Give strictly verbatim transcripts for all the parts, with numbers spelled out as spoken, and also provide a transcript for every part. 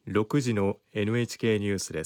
ろくじの エヌエイチケー ニュースです。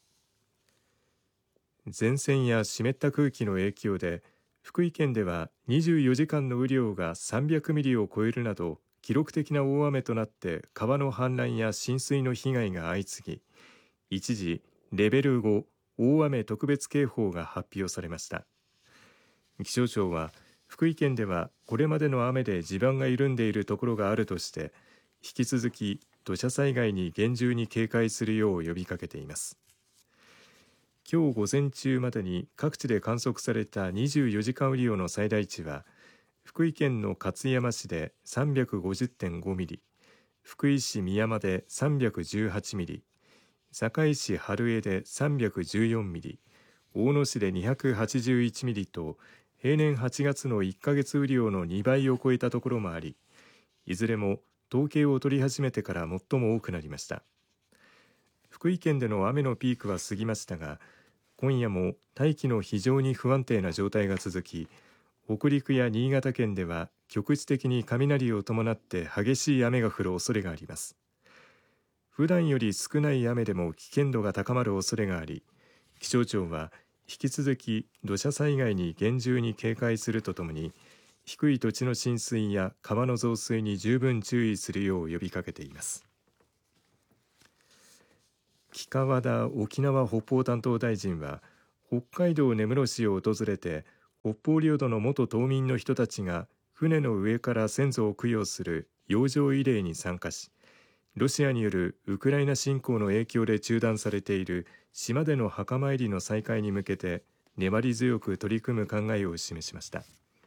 前線や湿った空気の影響で福井県ではにじゅうよじかんの雨量がさんびゃくミリを超えるなど記録的な大雨となって川の氾濫や浸水の被害が相次ぎ、一時レベルご大雨特別警報が発表されました。気象庁は福井県ではこれまでの雨で地盤が緩んでいるところがあるとして引き続き土砂災害に厳重に警戒するよう呼びかけています。今日午前中までに各地で観測されたにじゅうよじかん雨量の最大値は福井県の勝山市で さんびゃくごじゅってんご ミリ、福井市美山でさんびゃくじゅうはちミリ、坂井市春江でさんびゃくじゅうよんミリ、大野市でにひゃくはちじゅういちミリと平年はちがつのいっかげつ雨量のにばいを超えたところもあり、いずれも統計を取り始めてから最も多くなりました。福井県での雨のピークは過ぎましたが、今夜も大気の非常に不安定な状態が続き、北陸や新潟県では局地的に雷を伴って激しい雨が降る恐れがあります。普段より少ない雨でも危険度が高まる恐れがあり、気象庁は引き続き土砂災害に厳重に警戒するとともに、低い土地の浸水や川の増水に十分注意するよう呼びかけています。木川田沖縄北方担当大臣は北海道根室市を訪れて、北方領土の元島民の人たちが船の上から先祖を供養する洋上慰霊に参加し、ロシアによるウクライナ侵攻の影響で中断されている島での墓参りの再開に向けて粘り強く取り組む考えを示しました。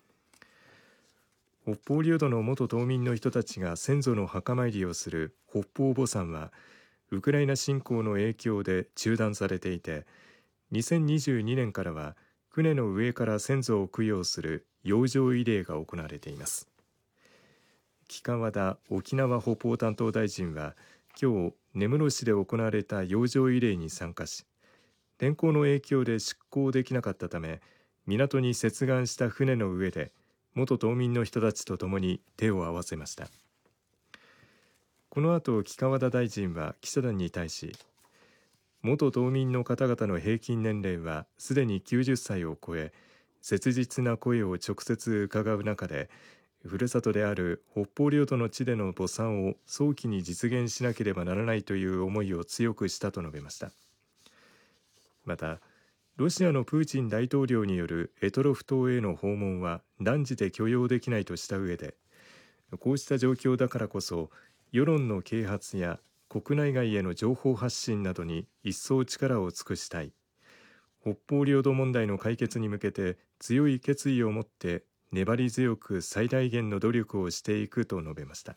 北方領土の元島民の人たちが先祖の墓参りをする北方墓参はウクライナ侵攻の影響で中断されていて、にせんにじゅうにねんからは船の上から先祖を供養する洋上慰霊が行われています。木川田沖縄北方担当大臣は今日根室市で行われた洋上慰霊に参加し、天候の影響で出港できなかったため港に接岸した船の上で元島民の人たちと共に手を合わせました。この後、木川田大臣は記者団に対し、元島民の方々の平均年齢はすでにきゅうじゅっさいを超え、切実な声を直接伺う中で、ふるさとである北方領土の地での墓参を早期に実現しなければならないという思いを強くしたと述べました。また、ロシアのプーチン大統領による択捉島への訪問は断じて許容できないとした上で、こうした状況だからこそ世論の啓発や国内外への情報発信などに一層力を尽くしたい。北方領土問題の解決に向けて強い決意を持って粘り強く最大限の努力をしていくと述べました。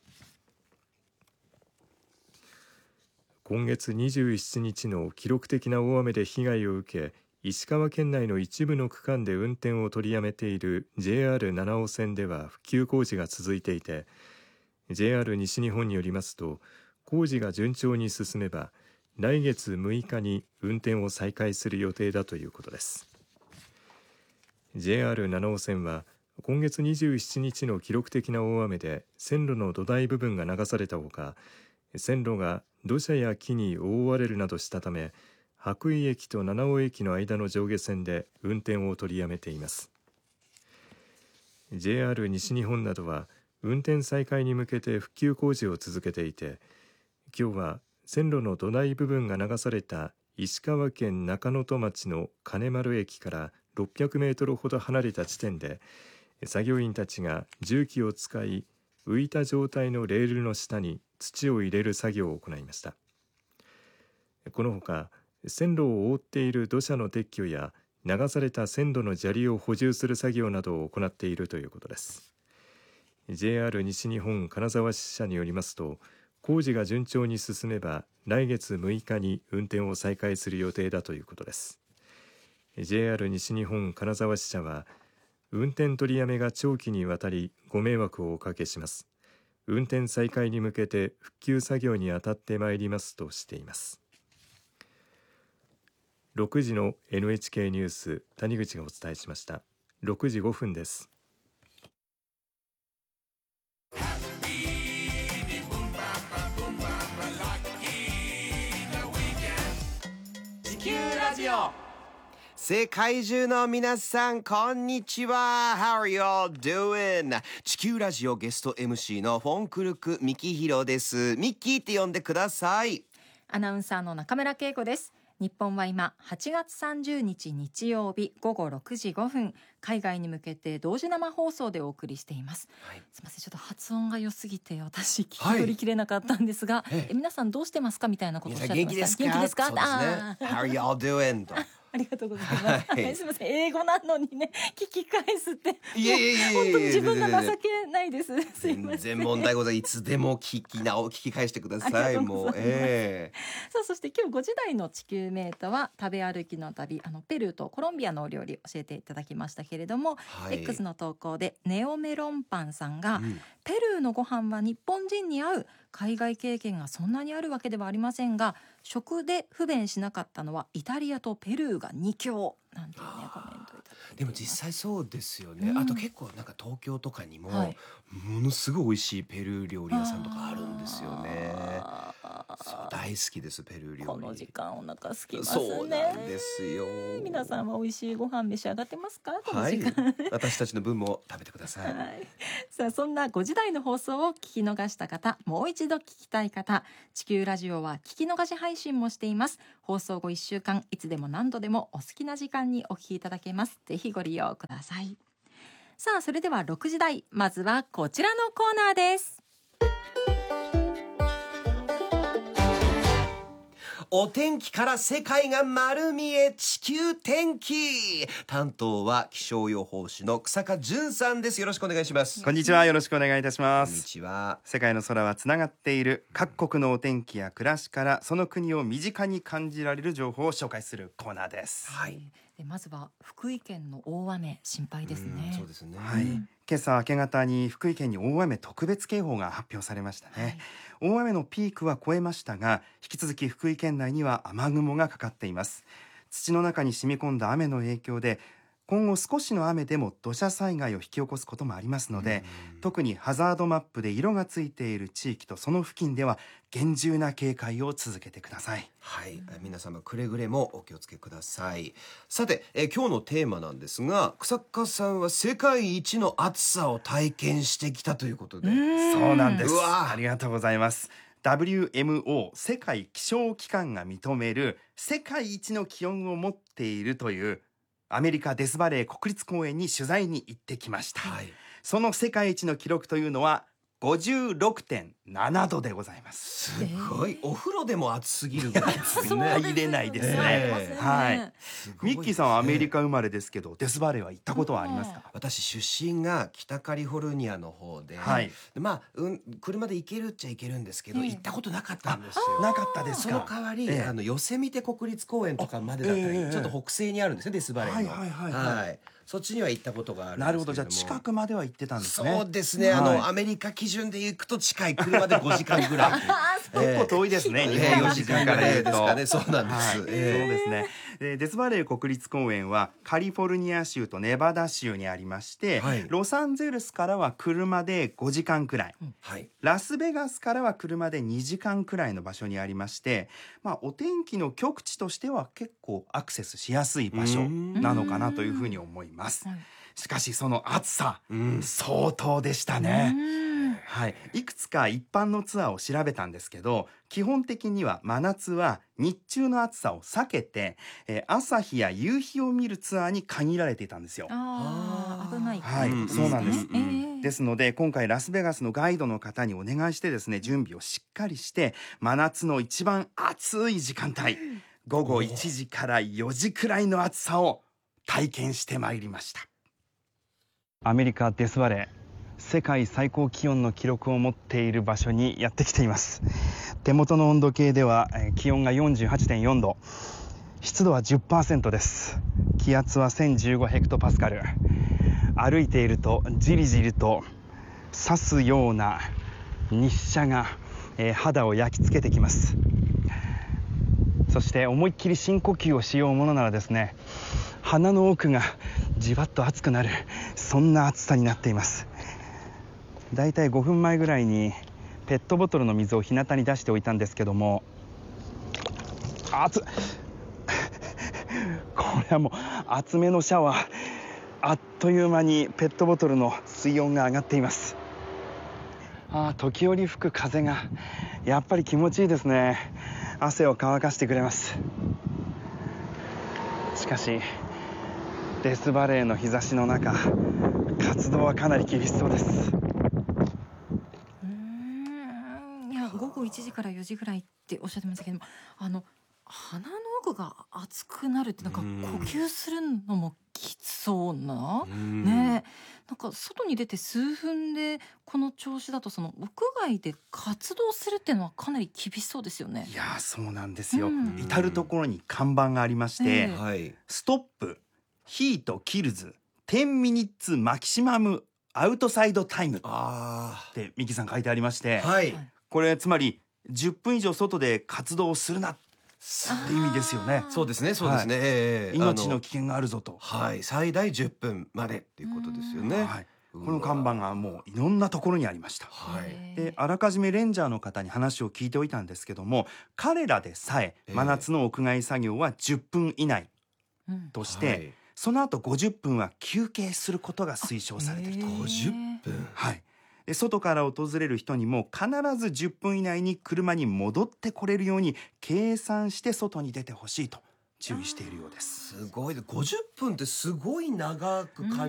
今月にじゅうしちにちの記録的な大雨で被害を受け、石川県内の一部の区間で運転を取りやめている ジェイアールなな 号線では復旧工事が続いていて、 ジェイアール 西日本によりますと、工事が順調に進めば来月むいかに運転を再開する予定だということです。 ジェイアールなな 号線は今月にじゅうしちにちの記録的な大雨で線路の土台部分が流されたほか、線路が土砂や木に覆われるなどしたため、羽咋駅と七尾駅の間の上下線で運転を取りやめています。 ジェイアール 西日本などは運転再開に向けて復旧工事を続けていて、今日は線路の土台部分が流された石川県中能登町の金丸駅からろっぴゃくメートルほど離れた地点で作業員たちが重機を使い、浮いた状態のレールの下に土を入れる作業を行いました。このほか線路を覆っている土砂の撤去や流された線路の砂利を補充する作業などを行っているということです。 ジェイアール 西日本金沢支社によりますと、工事が順調に進めば来月むいかに運転を再開する予定だということです。 ジェイアール 西日本金沢支社は、運転取りやめが長期にわたりご迷惑をおかけします。運転再開に向けて復旧作業に当たってまいりますとしています。ろくじの エヌエイチケー ニュース、谷口がお伝えしました。ろくじごふんです。 ジオ。 世界中の皆さんこんにちは。 How are you all doing? 地球ラジオゲスト エムシー のフォンクルクミキヒロです。ミッキーって呼んでください。 アナウンサーの中村恵子です。日本は今はちがつさんじゅうにち日曜日ごごろくじごふん、海外に向けて同時生放送でお送りしています、はい、すいません、ちょっと発音が良すぎて私聞き取りきれなかったんですが、はい、え皆さんどうしてますかみたいなことをおっしゃってました。元気ですか？ そうですね。 How are you all doing? とありがとうございます、はい、すみません、英語なのにね聞き返すっていやいやいやいや、 本当に自分が情けないです。すいません。 全然問題ございません。いつでも聞き直聞き返してください。もう、えー、さあそして今日ごじ台の地球メーターは食べ歩きの旅、あのペルーとコロンビアのお料理教えていただきましたけれども、はい、X の投稿でネオメロンパンさんが、うん、ペルーのご飯は日本人に合う、海外経験がそんなにあるわけではありませんが、食で不便しなかったのはイタリアとペルーがに強なんていうねコメントいただいて。 でも実際そうですよね、うん、あと結構なんか東京とかにも、はい、ものすごい美味しいペルー料理屋さんとかあるんですよね。そう大好きです、ペルー料理。 この時間お腹すきますね。 そうなんですよ。 皆さんは美味しいご飯召し上がってますか、このはい、 時間私たちの分も食べてください、はい、 さあそんなごじ台の放送を聞き逃した方、もう一度聞きたい方、地球ラジオは聞き逃し配信もしています。放送後いっしゅうかん、いつでも何度でもお好きな時間にお聞きいただけます。ぜひご利用ください。さあそれではろくじ台、まずはこちらのコーナーです。 お天気から世界が丸見え、地球天気。担当は気象予報士の草加淳さんです。よろしくお願いします。 こんにちは、よろしくお願いいたします。 こんにちは。 世界の空はつながっている。各国のお天気や暮らしからその国を身近に感じられる情報を紹介するコーナーです。 はい、 でまずは福井県の大雨、心配ですね。 そうですね、 はい、今朝明け方に福井県に大雨特別警報が発表されましたね、はい、大雨のピークは越えましたが、引き続き福井県内には雨雲がかかっています。土の中に染み込んだ雨の影響で今後少しの雨でも土砂災害を引き起こすこともありますので、特にハザードマップで色がついている地域とその付近では厳重な警戒を続けてください。 はい、皆様くれぐれもお気をつけください。さて、え今日のテーマなんですが、草加さんは世界一の暑さを体験してきたということで。 そうなんです。ありがとうございます。ダブリューエムオー 世界気象機関が認める世界一の気温を持っているというアメリカデスバレー国立公園に取材に行ってきました、はい、その世界一の記録というのは ごじゅうろくてんななどでございます。 すごい、お風呂でも暑すぎるぐらいですね。 入れないですね、えー、はい。ミッキーさんはアメリカ生まれですけど、デスバレーは行ったことはありますか？ 私出身が北カリフォルニアの方で、はい、でまあ、うん、車で行けるっちゃ行けるんですけど、うん、行ったことなかったんですよ。 なかったですか？ その代わり、えー、あのヨセミテ国立公園とかまでだったり、えー、ちょっと北西にあるんですね、デスバレーの。はいはいはい、はいはい、そっちには行ったことがあるんですけども。 なるほど、じゃあ近くまでは行ってたんですね。 そうですね、あの、はい、アメリカ基準で行くと近い、車でごじかんぐらい結構遠いですね、日本の時間から言うと、 ね、そうなんです、はい、えー、 そうですね。でデスバレー国立公園はカリフォルニア州とネバダ州にありまして、はい、ロサンゼルスからは車でごじかんくらい、はい、ラスベガスからは車でにじかんくらいの場所にありまして、まあ、お天気の極地としては結構アクセスしやすい場所なのかなというふうに思います。しかしその暑さ、うん、相当でしたね。はい、いくつか一般のツアーを調べたんですけど、基本的には真夏は日中の暑さを避けて、えー、朝日や夕日を見るツアーに限られていたんですよ。 あー、危ない。 はい、うん、そうなんです、 えー、 ですので今回ラスベガスのガイドの方にお願いしてですね、準備をしっかりして真夏の一番暑い時間帯、ごごいちじからよじくらいの暑さを体験してまいりました。アメリカデスバレー、世界最高気温の記録を持っている場所にやってきています。手元の温度計では気温が よんじゅうはちてんよんど、湿度は じゅっパーセント です。気圧はせんじゅうごヘクトパスカル。歩いているとじりじりと刺すような日射が、えー、肌を焼き付けてきます。そして思いっきり深呼吸をしようものならですね、鼻の奥がじわっと熱くなる、そんな暑さになっています。だいたいごふんまえぐらいにペットボトルの水を日向に出しておいたんですけども、熱っこれはもう厚めのシャワー、あっという間にペットボトルの水温が上がっています。あー、時折吹く風がやっぱり気持ちいいですね。汗を乾かしてくれます。しかしデスバレーの日差しの中、活動はかなり厳しそうです。 うーん、いや午後いちじからよじぐらいっておっしゃってましたけども、あの鼻の奥が熱くなるってなんか呼吸するのもきつそうな、ねえ、なんか外に出て数分でこの調子だとその屋外で活動するっていうのはかなり厳しそうですよね。 いやー、そうなんですよ、 うん、 至る所に看板がありまして、 ええはい。 ストップ、ヒートキルズ、じゅうミニッツマキシマムアウトサイドタイムっあてミキさん書いてありまして、 あ。はい。 これつまりじゅっぷん以上外で活動をするなって意味ですよね。 そうですね、そうですね。ええ命の危険があるぞと。 あのはい、最大じゅっぷんまでっていうことですよね。 はい、この看板がもういろんなところにありました。 はい。 へえであらかじめレンジャーの方に話を聞いておいたんですけども、彼らでさえ真夏の屋外作業はじゅっぷん以内うんとして、 はいその後ごじゅっぷんは休憩することが推奨されていると。 へえごじゅっぷん。 はい、で外から訪れる人にも必ずじゅっぷん以内に車に戻ってこれるように計算して外に出てほしいと注意しているようです。 すごいで、ごじゅっぷんってすごい長く感じ